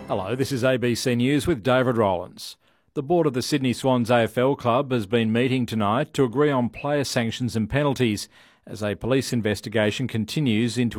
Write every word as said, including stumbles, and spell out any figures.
Hello, this is A B C News with David Rowlands. The board of the Sydney Swans A F L Club has been meeting tonight to agree on player sanctions and penalties as a police investigation continues into